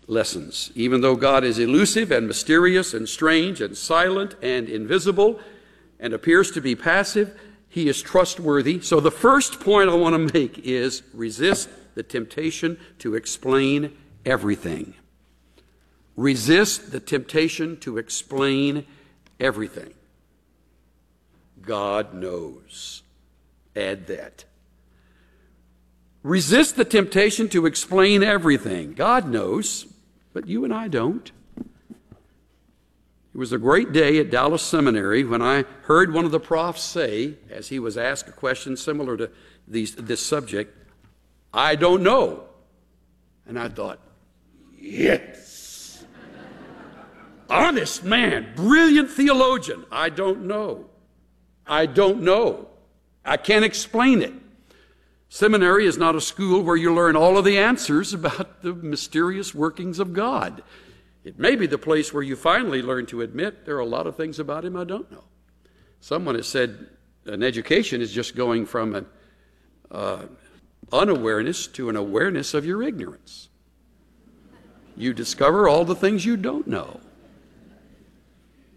lessons. Even though God is elusive and mysterious and strange and silent and invisible and appears to be passive, he is trustworthy. So the first point I want to make is resist the temptation to explain everything. Resist the temptation to explain everything. God knows. Add that. Resist the temptation to explain everything. God knows, but you and I don't. It was a great day at Dallas Seminary when I heard one of the profs say, as he was asked a question similar to this subject, "I don't know." And I thought, yes. Honest man, brilliant theologian. I don't know. I don't know. I can't explain it. Seminary is not a school where you learn all of the answers about the mysterious workings of God. It may be the place where you finally learn to admit there are a lot of things about him I don't know. Someone has said an education is just going from an unawareness to an awareness of your ignorance. You discover all the things you don't know.